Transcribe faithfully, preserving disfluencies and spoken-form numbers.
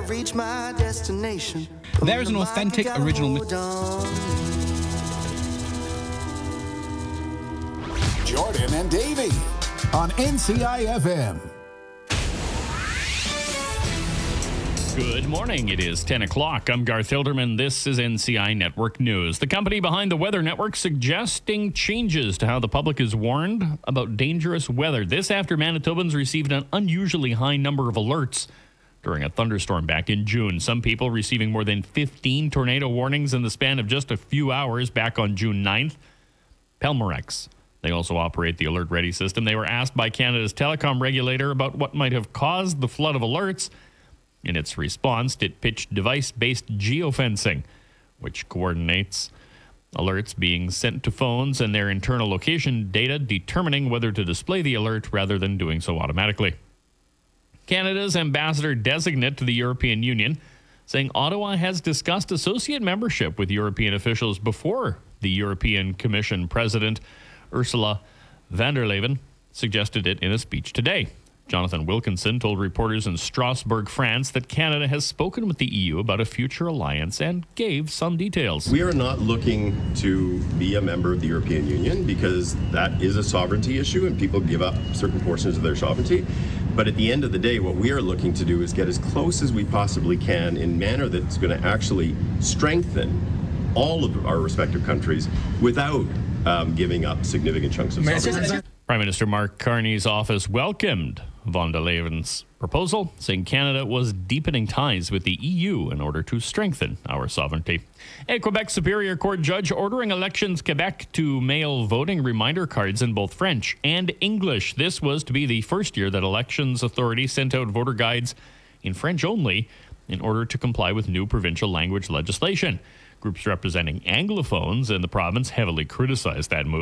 reach my destination. There's an authentic original mix. Jordan and Davey on N C I F M. Good morning. It is ten o'clock. I'm Garth Hilderman. This is N C I Network News. The company behind the Weather Network suggesting changes to how the public is warned about dangerous weather. This after Manitobans received an unusually high number of alerts during a thunderstorm back in June. Some people receiving more than fifteen tornado warnings in the span of just a few hours back on June ninth. Pelmorex. They also operate the Alert Ready system. They were asked by Canada's telecom regulator about what might have caused the flood of alerts. In its response, it pitched device-based geofencing, which coordinates alerts being sent to phones and their internal location data, determining whether to display the alert rather than doing so automatically. Canada's ambassador designate to the European Union saying Ottawa has discussed associate membership with European officials before the European Commission President Ursula von der Leyen suggested it in a speech today. Jonathan Wilkinson told reporters in Strasbourg, France, that Canada has spoken with the E U about a future alliance and gave some details. We are not looking to be a member of the European Union because that is a sovereignty issue and people give up certain portions of their sovereignty. But at the end of the day, what we are looking to do is get as close as we possibly can in a manner that's going to actually strengthen all of our respective countries without um, giving up significant chunks of sovereignty. Prime Minister Mark Carney's office welcomed von der Leyen's proposal, saying Canada was deepening ties with the E U in order to strengthen our sovereignty. A Quebec Superior Court judge ordering Elections Quebec to mail voting reminder cards in both French and English. This was to be the first year that Elections Authority sent out voter guides in French only in order to comply with new provincial language legislation. Groups representing Anglophones in the province heavily criticized that move.